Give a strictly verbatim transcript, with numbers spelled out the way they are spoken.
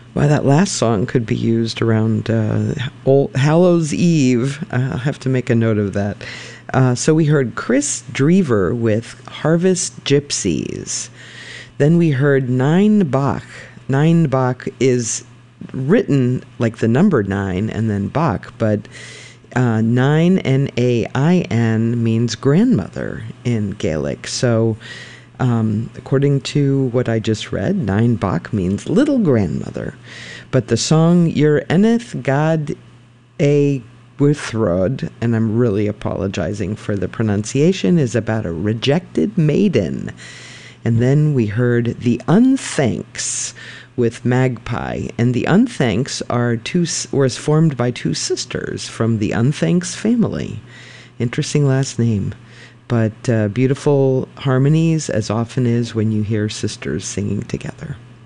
Well, that last song could be used around uh, All Hallows Eve. Uh, I'll have to make a note of that. Uh, so we heard Chris Drever with Harvest Gypsies. Then we heard Nine Bach. Nine Bach is written like the number nine and then Bach, but uh, nine, N A I N, means grandmother in Gaelic. So Um, according to what I just read, Nine Bach means little grandmother. But the song Ur Eneth God A Withrod, and I'm really apologizing for the pronunciation, is about a rejected maiden. And then we heard The Unthanks with Magpie. And the Unthanks are two, was formed by two sisters from the Unthanks family. Interesting last name. But uh, beautiful harmonies, as often is when you hear sisters singing together.